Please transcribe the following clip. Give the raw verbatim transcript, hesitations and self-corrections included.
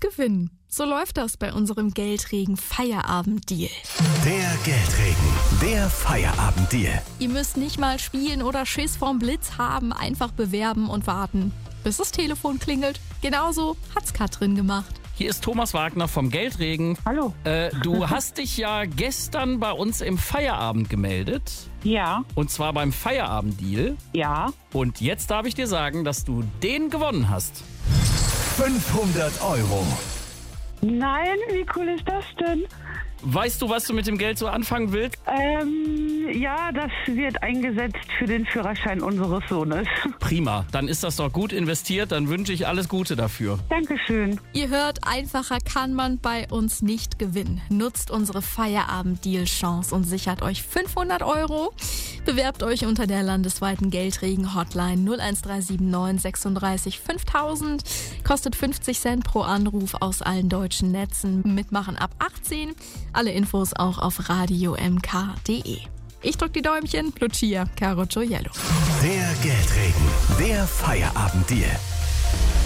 gewinnen. So läuft das bei unserem Geldregen-Feierabend-Deal. Der Geldregen, der Feierabend-Deal. Ihr müsst nicht mal spielen oder Schiss vorm Blitz haben, einfach bewerben und warten, bis das Telefon klingelt. Genauso hat's Katrin gemacht. Hier ist Thomas Wagner vom Geldregen. Hallo. Äh, du hast dich ja gestern bei uns im Feierabend gemeldet. Ja, Und zwar beim Feierabend-Deal. ja. Und jetzt darf ich dir sagen, dass du den gewonnen hast. fünfhundert Euro. Nein, wie cool ist das denn? Weißt du, was du mit dem Geld so anfangen willst? Ähm, ja, das wird eingesetzt für den Führerschein unseres Sohnes. Prima, dann ist das doch gut investiert. Dann wünsche ich alles Gute dafür. Dankeschön. Ihr hört, einfacher kann man bei uns nicht gewinnen. Nutzt unsere Feierabend-Deal-Chance und sichert euch fünfhundert Euro. Bewerbt euch unter der landesweiten Geldregen-Hotline null eins drei sieben neun sechsunddreißig fünftausend. Kostet fünfzig Cent pro Anruf aus allen deutschen Netzen. Mitmachen ab achtzehn. Alle Infos auch auf radio m k punkt d e. Ich drück die Däumchen. Lucia Caro Gioiello. Der Geldregen, der Feierabend-Deal.